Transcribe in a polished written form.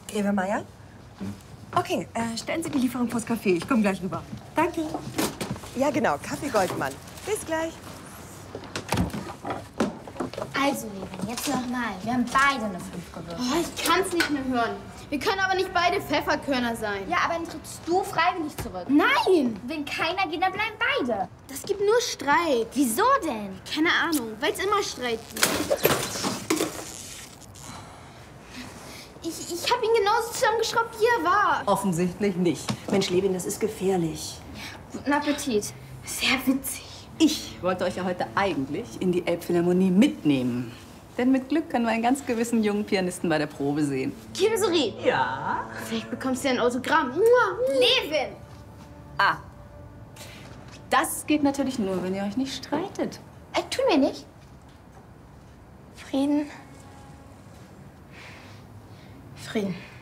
Grevemeyer? Okay, stellen Sie die Lieferung vors Café. Ich komme gleich rüber. Danke. Ja, genau. Kaffee Goldmann. Bis gleich. Also, Levin, jetzt nochmal. Wir haben beide eine 5 gewürfelt. Oh, ich kann's nicht mehr hören. Wir können aber nicht beide Pfefferkörner sein. Ja, aber dann trittst du freiwillig zurück. Nein! Wenn keiner geht, dann bleiben beide. Das gibt nur Streit. Wieso denn? Keine Ahnung, weil es immer Streit gibt. Ich habe ihn genauso zusammengeschraubt, wie er war. Offensichtlich nicht. Mensch, Levin, das ist gefährlich. Guten Appetit. Sehr witzig. Ich wollte euch ja heute eigentlich in die Elbphilharmonie mitnehmen. Denn mit Glück können wir einen ganz gewissen jungen Pianisten bei der Probe sehen. Kimseri. Ja? Vielleicht bekommst du ja ein Autogramm. Levin! Ah, das geht natürlich nur, wenn ihr euch nicht streitet. Tun wir nicht. Frieden. Frieden.